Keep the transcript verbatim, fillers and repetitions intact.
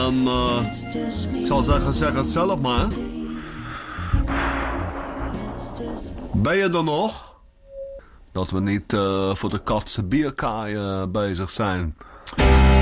En uh, ik zou zeggen, zeg het zelf maar. Ben je er nog? Dat we niet uh, voor de katse bierkaai uh, bezig zijn.